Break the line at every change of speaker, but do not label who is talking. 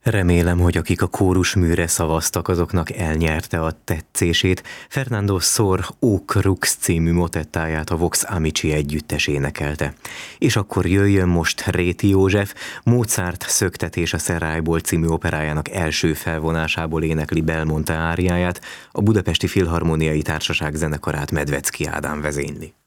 Remélem, hogy akik a kórusműre szavaztak, azoknak elnyerte a tetszését. Fernando Sor O Crux című motettáját a Vox Amici együttes énekelte. És akkor jöjjön most Réti József, Mozart Szöktetés a Szerályból című operájának első felvonásából énekli Belmonte áriáját, a Budapesti Filharmóniai Társaság zenekarát Medvecki Ádám vezényli.